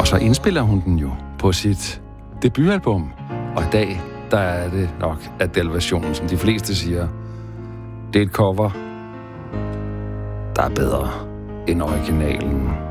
Og så indspiller hun den jo på sit debutalbum. Og i dag, der er det nok Adele-versionen, som de fleste siger. Det er et cover, der er bedre end originalen.